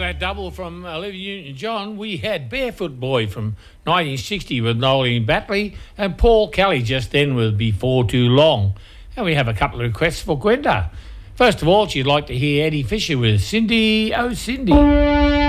After that double from Olivia Newton-John, we had Barefoot Boy from 1960 with Noeline Batley and Paul Kelly just then with Before Too Long. And we have a couple of requests for Gwenda. First of all, she'd like to hear Eddie Fisher with Cindy, Oh Cindy.